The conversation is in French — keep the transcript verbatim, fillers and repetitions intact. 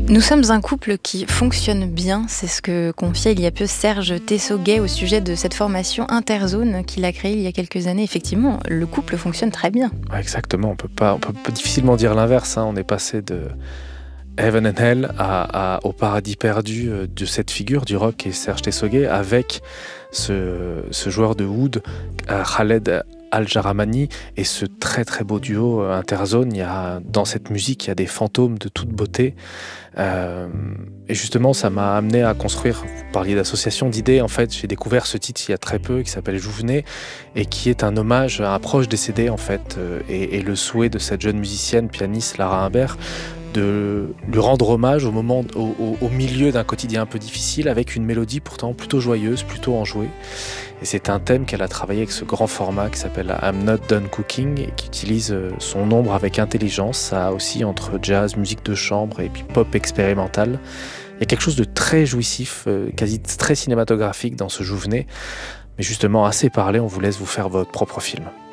Nous sommes un couple qui fonctionne bien, c'est ce que confiait il y a peu Serge Tessoguet au sujet de cette formation Interzone qu'il a créée il y a quelques années. Effectivement, le couple fonctionne très bien. Ouais, exactement, on peut pas, on peut, peut difficilement dire l'inverse, hein. On est passé de Heaven and Hell à, à, au paradis perdu de cette figure du rock qui est Serge Tessoguet avec ce, ce joueur de oud, Khaled Al-Jaramani, et ce très très beau duo Interzone. Il y a, dans cette musique, il y a des fantômes de toute beauté. Euh, et justement, ça m'a amené à construire, vous parliez d'association, d'idées. En fait, j'ai découvert ce titre il y a très peu, qui s'appelle Jouvenet, et qui est un hommage à un proche décédé, en fait, euh, et, et le souhait de cette jeune musicienne, pianiste Lara Imbert, de lui rendre hommage au, moment, au, au, au milieu d'un quotidien un peu difficile, avec une mélodie pourtant plutôt joyeuse, plutôt enjouée. Et c'est un thème qu'elle a travaillé avec ce grand format qui s'appelle I'm Not Done Cooking et qui utilise son ombre avec intelligence. Ça aussi entre jazz, musique de chambre et puis pop expérimental. Il y a quelque chose de très jouissif, quasi très cinématographique dans ce Jouvenet. Mais justement, assez parlé, on vous laisse vous faire votre propre film.